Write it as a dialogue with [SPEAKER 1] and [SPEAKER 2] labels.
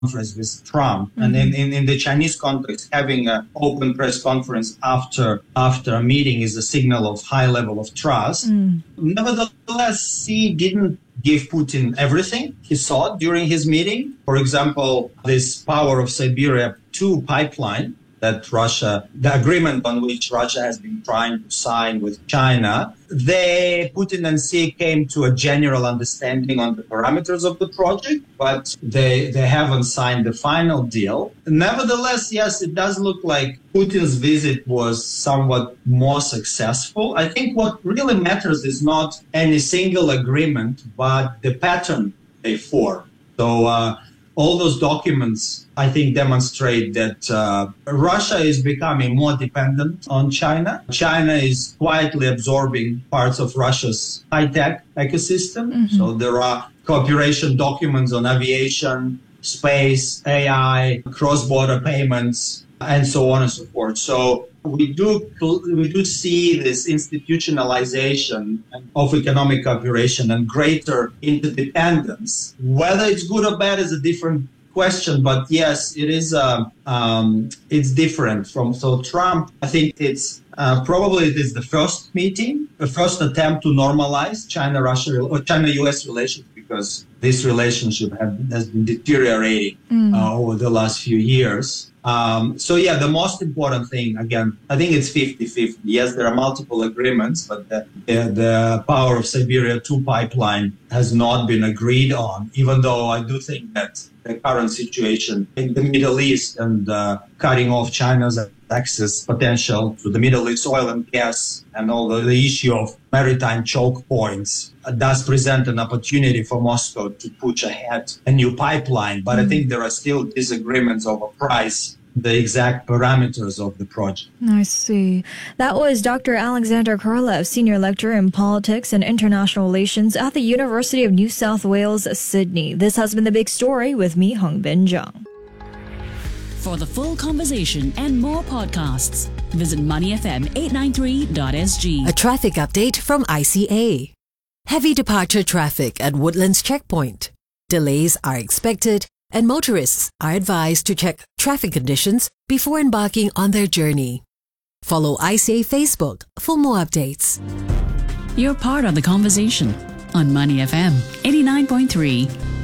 [SPEAKER 1] conference with Trump, and in the Chinese context, having an open press conference after a meeting is a signal of high level of trust. Nevertheless, he didn't give Putin everything he sought during his meeting. For example, this Power of Siberia 2 pipeline that the agreement on which Russia has been trying to sign with China, Putin and Xi came to a general understanding on the parameters of the project, but they haven't signed the final deal. Nevertheless, yes, it does look like Putin's visit was somewhat more successful. I think what really matters is not any single agreement, but the pattern they form. So, all those documents, I think, demonstrate that Russia is becoming more dependent on China. China is quietly absorbing parts of Russia's high-tech ecosystem. So there are cooperation documents on aviation, space, AI, cross-border payments, and so on and so forth. So we do see this institutionalization of economic cooperation and greater interdependence. Whether it's good or bad is a different question, but yes, it is. It's different from. So Trump, I think it is the first meeting, the first attempt to normalize China-Russia or China-U.S. relations, because this relationship has been deteriorating over the last few years. The most important thing, again, I think it's 50-50. Yes, there are multiple agreements, but the Power of Siberia 2 pipeline has not been agreed on, even though I do think that the current situation in the Middle East and cutting off China's access potential to the Middle East oil and gas and all the issue of maritime choke points does present an opportunity for Moscow to push ahead a new pipeline. But I think there are still disagreements over price, the exact parameters of the project.
[SPEAKER 2] I see. That was Dr. Alexander Krylov, Senior Lecturer in Politics and International Relations at the University of New South Wales, Sydney. This has been The Big Story with me, Hongbin Zhang.
[SPEAKER 3] For the full conversation and more podcasts, visit moneyfm893.sg.
[SPEAKER 4] A traffic update from ICA. Heavy departure traffic at Woodlands Checkpoint. Delays are expected, and motorists are advised to check traffic conditions before embarking on their journey. Follow ICA Facebook for more updates.
[SPEAKER 3] You're part of the conversation on Money FM 89.3.